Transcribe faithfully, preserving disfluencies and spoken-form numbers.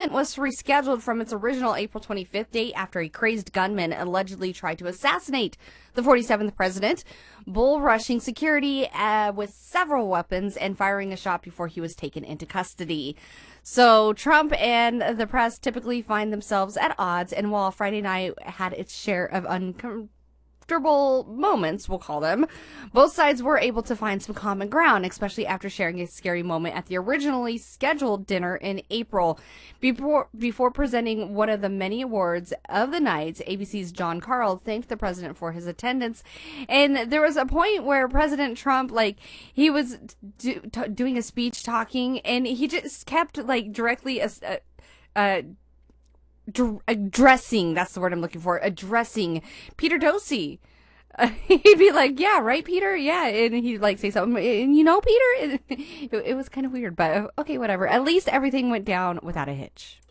event was rescheduled from its original April twenty-fifth date after a crazed gunman allegedly tried to assassinate the forty-seventh president, bull rushing security uh, with several weapons and firing a shot before he was taken into custody. So Trump and the press typically find themselves at odds, and while Friday night had its share of uncomfortable moments, we'll call them, both sides were able to find some common ground, especially after sharing a scary moment at the originally scheduled dinner in April. Before, before presenting one of the many awards of the night, A B C's Jon Karl thanked the president for his attendance. And there was a point where President Trump, like, he was do, t- doing a speech talking, and he just kept, like, directly uh, uh, addressing, that's the word I'm looking for, addressing Peter Doocy. Uh, he'd be like, yeah, right, Peter? Yeah. And he'd like say something, and you know, Peter? It, it, it was kind of weird, but okay, whatever. At least everything went down without a hitch.